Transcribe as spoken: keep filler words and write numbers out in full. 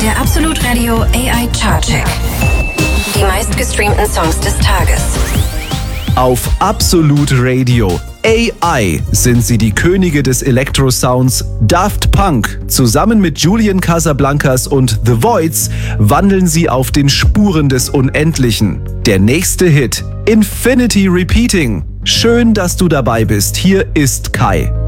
Der Absolut Radio A I Chart Check. Die meistgestreamten Songs des Tages. Auf Absolut Radio A I sind sie die Könige des Elektrosounds. Daft Punk zusammen mit Julian Casablancas und The Voids wandeln sie auf den Spuren des Unendlichen. Der nächste Hit, Infinity Repeating. Schön, dass du dabei bist. Hier ist Kai.